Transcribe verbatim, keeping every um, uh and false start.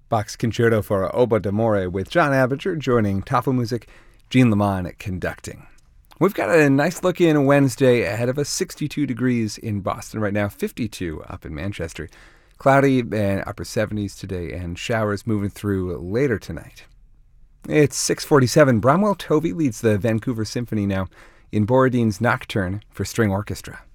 Bach's Concerto for Oboe d'Amore with John Abinger joining Tafelmusik, Jean Lamont conducting. We've got a nice look in Wednesday ahead of us. sixty-two degrees in Boston right now, fifty-two up in Manchester. Cloudy and upper seventies today, and showers moving through later tonight. It's six forty-seven. Bramwell Tovey leads the Vancouver Symphony now in Borodin's Nocturne for String Orchestra.